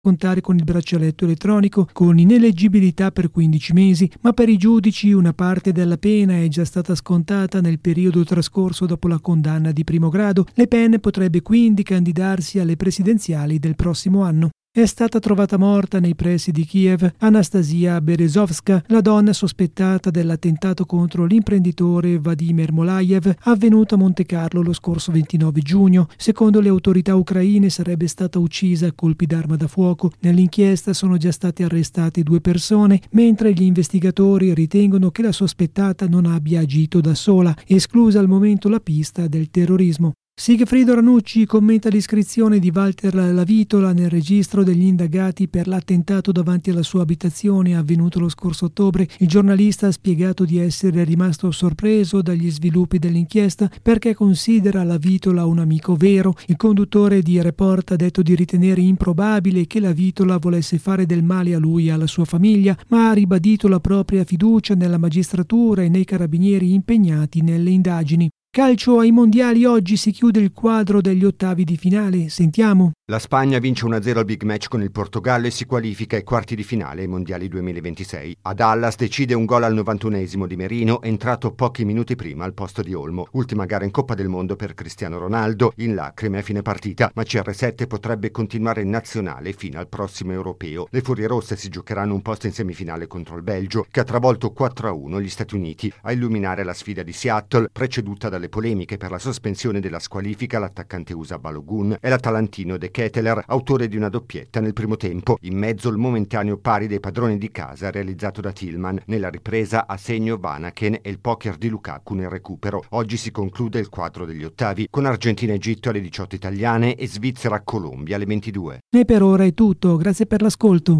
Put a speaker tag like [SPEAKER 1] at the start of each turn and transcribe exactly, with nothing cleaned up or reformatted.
[SPEAKER 1] contare con il braccialetto elettronico, con ineleggibilità per quindici mesi, ma per i giudici una parte della pena è già stata scontata nel periodo trascorso dopo la condanna di primo grado. Le Pen potrebbe quindi candidarsi alle presidenziali del prossimo anno. È stata trovata morta nei pressi di Kiev Anastasia Berezovska, la donna sospettata dell'attentato contro l'imprenditore Vladimir Molayev avvenuto a Montecarlo lo scorso ventinove giugno. Secondo le autorità ucraine sarebbe stata uccisa a colpi d'arma da fuoco. Nell'inchiesta sono già state arrestate due persone, mentre gli investigatori ritengono che la sospettata non abbia agito da sola, esclusa al momento la pista del terrorismo. Sigfrido Ranucci commenta l'iscrizione di Walter Lavitola nel registro degli indagati per l'attentato davanti alla sua abitazione avvenuto lo scorso ottobre. Il giornalista ha spiegato di essere rimasto sorpreso dagli sviluppi dell'inchiesta perché considera Lavitola un amico vero. Il conduttore di Report ha detto di ritenere improbabile che Lavitola volesse fare del male a lui e alla sua famiglia, ma ha ribadito la propria fiducia nella magistratura e nei carabinieri impegnati nelle indagini. Calcio ai mondiali, oggi si chiude il quadro degli ottavi di finale. Sentiamo.
[SPEAKER 2] La Spagna vince uno a zero al big match con il Portogallo e si qualifica ai quarti di finale ai mondiali duemilaventisei. A Dallas decide un gol al novantunesimo di Merino, entrato pochi minuti prima al posto di Olmo. Ultima gara in Coppa del Mondo per Cristiano Ronaldo, in lacrime a fine partita, ma C R sette potrebbe continuare in nazionale fino al prossimo europeo. Le Furie Rosse si giocheranno un posto in semifinale contro il Belgio, che ha travolto quattro a uno gli Stati Uniti. A illuminare la sfida di Seattle, preceduta dalle polemiche per la sospensione della squalifica l'attaccante U S A Balogun e l'Atalantino De Ketteler, autore di una doppietta nel primo tempo. In mezzo il momentaneo pari dei padroni di casa realizzato da Tillman. Nella ripresa a segno Vanaken e il poker di Lukaku nel recupero. Oggi si conclude il quadro degli ottavi con Argentina-Egitto alle diciotto italiane e Svizzera-Colombia alle ventidue.
[SPEAKER 1] E per ora è tutto, grazie per l'ascolto.